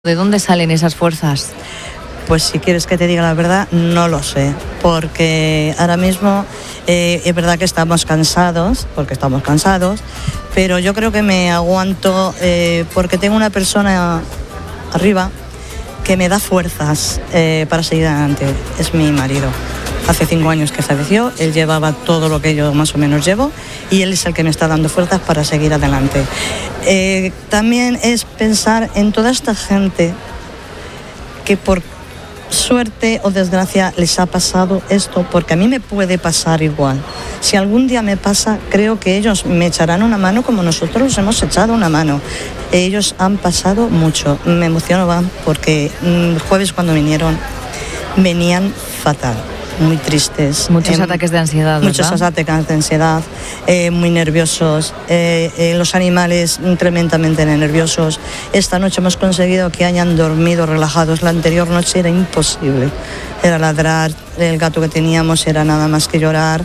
¿De dónde salen esas fuerzas? Pues si quieres que te diga la verdad, no lo sé, porque ahora mismo es verdad que estamos cansados, pero yo creo que me aguanto porque tengo una persona arriba que me da fuerzas para seguir adelante. Es mi marido. Hace 5 años que falleció, él llevaba todo lo que yo más o menos llevo y él es el que me está dando fuerzas para seguir adelante. También es pensar en toda esta gente que por suerte o desgracia les ha pasado esto, porque a mí me puede pasar igual. Si algún día me pasa, creo que ellos me echarán una mano como nosotros les hemos echado una mano. Ellos han pasado mucho. Me emocionaba porque el jueves cuando vinieron, venían fatal. Muy tristes. Muchos ataques de ansiedad, ¿verdad? Muchos ataques de ansiedad, muy nerviosos, los animales tremendamente nerviosos. Esta noche hemos conseguido que hayan dormido relajados. La anterior noche era imposible. Era ladrar, el gato que teníamos era nada más que llorar.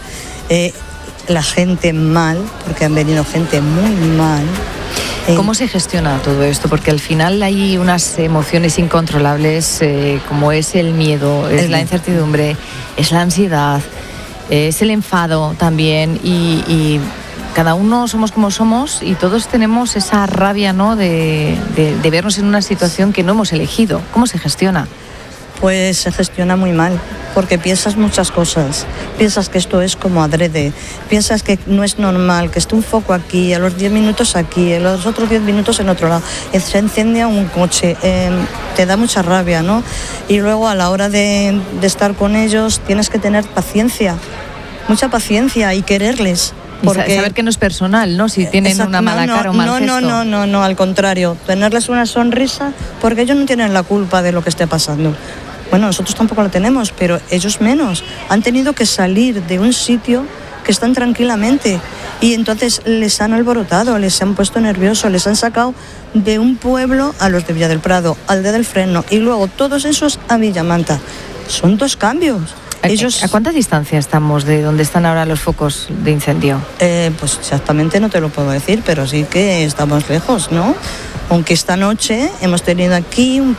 La gente mal, porque han venido gente muy mal. ¿Cómo se gestiona todo esto? Porque al final hay unas emociones incontrolables, como es el miedo, es la incertidumbre, es la ansiedad, es el enfado también, y cada uno somos como somos y todos tenemos esa rabia, ¿no?, de vernos en una situación que no hemos elegido. ¿Cómo se gestiona? Pues se gestiona muy mal, porque piensas muchas cosas. Piensas que esto es como adrede, piensas que no es normal, que esté un foco aquí, a los 10 minutos aquí, a los otros 10 minutos en otro lado. Se enciende un coche, te da mucha rabia, ¿no? Y luego a la hora de estar con ellos tienes que tener paciencia, mucha paciencia y quererles. Porque saber que no es personal, ¿no? Si tienen una mala cara o mal gesto. No, al contrario, tenerles una sonrisa, porque ellos no tienen la culpa de lo que esté pasando. Bueno, nosotros tampoco la tenemos, pero ellos menos. Han tenido que salir de un sitio que están tranquilamente y entonces les han alborotado, les han puesto nerviosos, les han sacado de un pueblo a los de Villa del Prado, al de Del Freno y luego todos esos a Villamanta. Son 2 cambios. ¿A cuánta distancia estamos de donde están ahora los focos de incendio? Pues exactamente no te lo puedo decir, pero sí que estamos lejos, ¿no? Aunque esta noche hemos tenido aquí un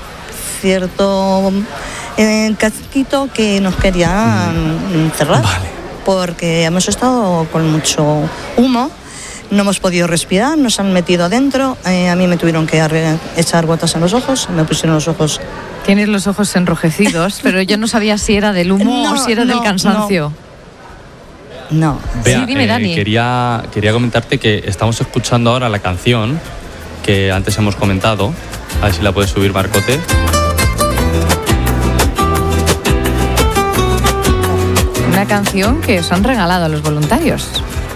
cierto casquito que nos querían cerrar, porque hemos estado con mucho humo, no hemos podido respirar, nos han metido adentro, a mí me tuvieron que echar gotas en los ojos, me pusieron los ojos. Tienes los ojos enrojecidos, pero yo no sabía si era del humo o si era del cansancio. No. Bea, sí, dime, Dani. Quería comentarte que estamos escuchando ahora la canción que antes hemos comentado. A ver si la puedes subir, Marcote. Una canción que os han regalado a los voluntarios.